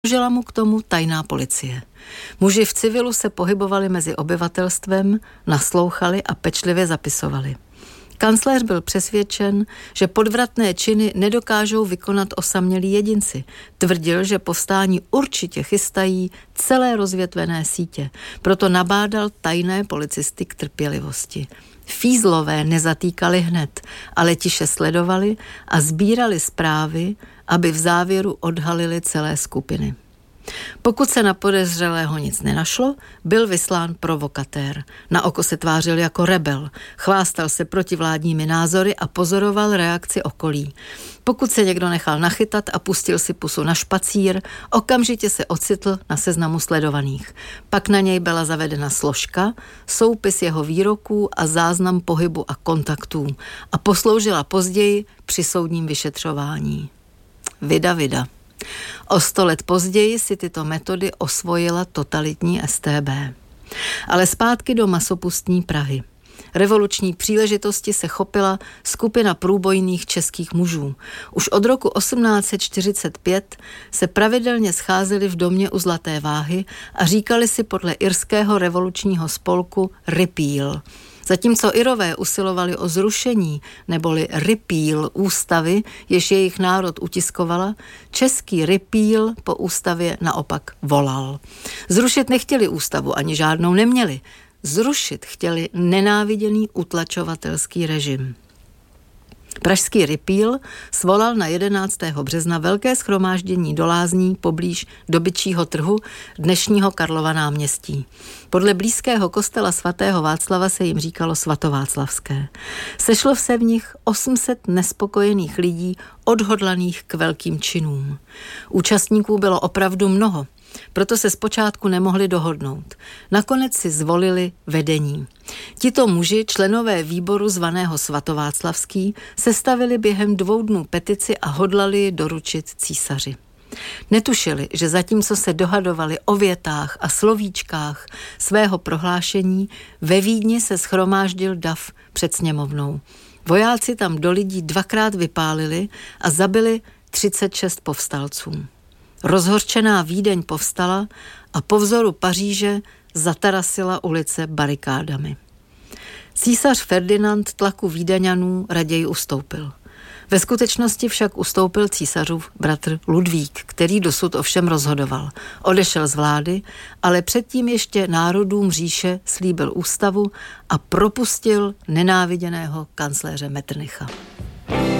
Sloužila mu k tomu tajná policie. Muži v civilu se pohybovali mezi obyvatelstvem, naslouchali a pečlivě zapisovali. Kancléř byl přesvědčen, že podvratné činy nedokážou vykonat osamělí jedinci. Tvrdil, že povstání určitě chystají celé rozvětvené sítě. Proto nabádal tajné policisty k trpělivosti. Fízlové nezatýkali hned, ale tiše sledovali a sbírali zprávy, aby v závěru odhalili celé skupiny. Pokud se na podezřelého nic nenašlo, byl vyslán provokatér. Na oko se tvářil jako rebel, chvástal se protivládními názory a pozoroval reakci okolí. Pokud se někdo nechal nachytat a pustil si pusu na špacír, okamžitě se ocitl na seznamu sledovaných. Pak na něj byla zavedena složka, soupis jeho výroků a záznam pohybu a kontaktů a posloužila později při soudním vyšetřování. Vida. O 100 let později si tyto metody osvojila totalitní StB. Ale zpátky do masopustní Prahy. Revoluční příležitosti se chopila skupina průbojných českých mužů. Už od roku 1845 se pravidelně scházeli v domě u Zlaté váhy a říkali si podle irského revolučního spolku Repeal. Zatímco Irové usilovali o zrušení neboli repeal ústavy, jež jejich národ utiskovala, český repeal po ústavě naopak volal. Zrušit nechtěli ústavu, ani žádnou neměli. Zrušit chtěli nenáviděný utlačovatelský režim. Pražský repeal svolal na 11. března velké shromáždění do lázní poblíž Dobyčího trhu dnešního Karlova náměstí. Podle blízkého kostela svatého Václava se jim říkalo svatováclavské. Sešlo se v nich 800 nespokojených lidí odhodlaných k velkým činům. Účastníků bylo opravdu mnoho. Proto se zpočátku nemohli dohodnout. Nakonec si zvolili vedení. Tito muži, členové výboru zvaného Svatováclavský, sestavili během 2 dnů petici a hodlali ji doručit císaři. Netušili, že zatímco se dohadovali o větách a slovíčkách svého prohlášení, ve Vídni se shromáždil dav před sněmovnou. Vojáci tam do lidí 2krát vypálili a zabili 36 povstalců. Rozhořčená Vídeň povstala a po vzoru Paříže zatarasila ulice barikádami. Císař Ferdinand tlaku Vídeňanů raději ustoupil. Ve skutečnosti však ustoupil císařův bratr Ludvík, který dosud ovšem rozhodoval. Odešel z vlády, ale předtím ještě národům říše slíbil ústavu a propustil nenáviděného kancléře Metternicha.